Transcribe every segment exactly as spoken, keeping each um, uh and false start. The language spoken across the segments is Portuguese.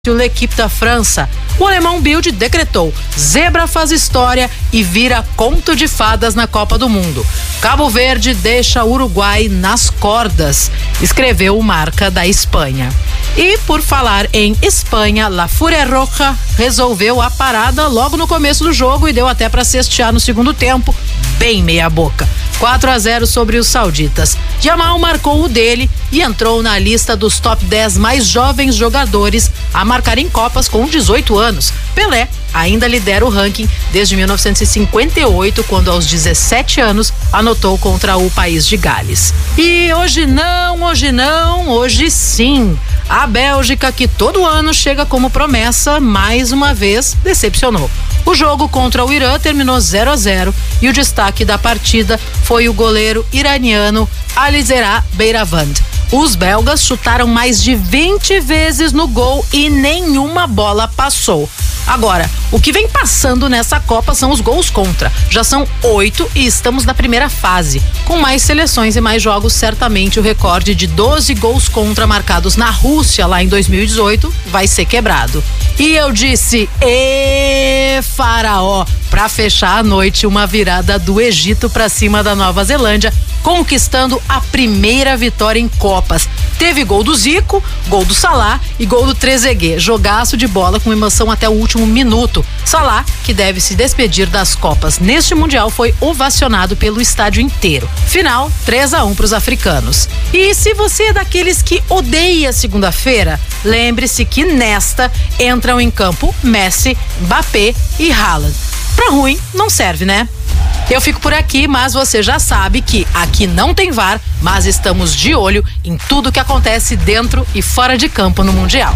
L'Équipe da França. O alemão Bild decretou: zebra faz história e vira conto de fadas na Copa do Mundo. Cabo Verde deixa Uruguai nas cordas, escreveu o Marca da Espanha. E por falar em Espanha, La Fúria Roja resolveu a parada logo no começo do jogo e deu até para cestear no segundo tempo, bem meia boca. quatro a zero sobre os sauditas. Jamal marcou o dele e entrou na lista dos top dez mais jovens jogadores a marcar em Copas com dezoito anos. Pelé ainda lidera o ranking desde mil novecentos e cinquenta e oito, quando aos dezessete anos anotou contra o país de Gales. E hoje não, hoje não, hoje sim. A Bélgica, que todo ano chega como promessa, mais uma vez decepcionou. O jogo contra o Irã terminou zero a zero e o destaque da partida foi o goleiro iraniano Alizera Beiravand. Os belgas chutaram mais de vinte vezes no gol e nenhuma bola passou. Agora, o que vem passando nessa Copa são os gols contra. Já são oito e estamos na primeira fase. Com mais seleções e mais jogos, certamente o recorde de doze gols contra marcados na Rússia lá em dois mil e dezoito vai ser quebrado. E eu disse, ê faraó, para fechar a noite, uma virada do Egito para cima da Nova Zelândia, conquistando a primeira vitória em Copas. Teve gol do Zico, gol do Salah e gol do Trezeguet. Jogaço de bola com emoção até o último minuto. Salah, que deve se despedir das Copas neste Mundial, foi ovacionado pelo estádio inteiro. Final, três a um para os africanos. E se você é daqueles que odeia segunda-feira, lembre-se que nesta entram em campo Messi, Mbappé e Haaland. Pra ruim, não serve, né? Eu fico por aqui, mas você já sabe que aqui não tem V A R, mas estamos de olho em tudo que acontece dentro e fora de campo no Mundial.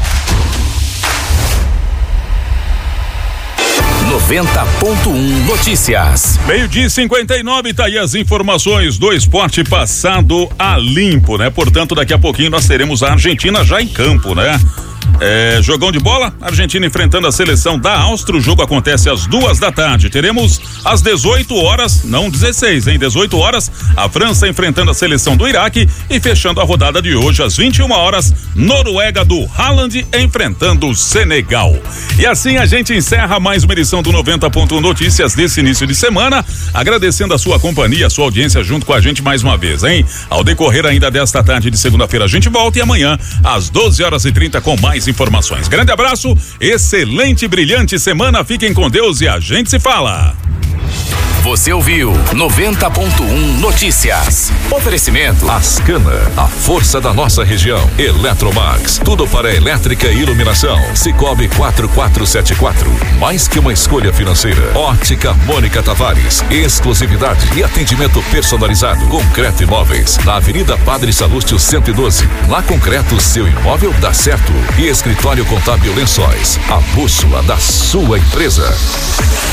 noventa ponto um Notícias. Meio-dia e cinquenta e nove, tá aí as informações do esporte passado a limpo, né? Portanto, daqui a pouquinho nós teremos a Argentina já em campo, né? É, jogão de bola, Argentina enfrentando a seleção da Áustria. O jogo acontece às duas da tarde. Teremos às dezoito horas, não dezesseis, hein? dezoito horas, a França enfrentando a seleção do Iraque e fechando a rodada de hoje às vinte e uma horas, Noruega do Haaland enfrentando o Senegal. E assim a gente encerra mais uma edição do noventa ponto um Notícias desse início de semana, agradecendo a sua companhia, a sua audiência junto com a gente mais uma vez, hein? Ao decorrer ainda desta tarde de segunda-feira a gente volta e amanhã às doze horas e trinta com mais informações. Grande abraço, excelente, brilhante semana, fiquem com Deus e a gente se fala. Você ouviu noventa ponto um Notícias. Oferecimento Ascana, a força da nossa região. Eletromax, tudo para elétrica e iluminação. Cicobi quatro quatro sete quatro, mais que uma escolha financeira. Ótica Mônica Tavares, exclusividade e atendimento personalizado. Concreto Imóveis, na Avenida Padre Salúcio cento e doze. Na Concreto, seu imóvel dá certo. E Escritório Contábil Lençóis, a bússola da sua empresa.